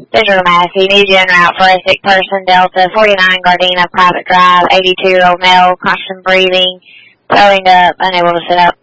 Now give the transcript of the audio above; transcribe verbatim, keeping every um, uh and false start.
Central Massey, needs you en route for a sick person, Delta, forty-nine Gardena, private drive, eighty-two-year-old male, constant breathing, throwing up, unable to sit up.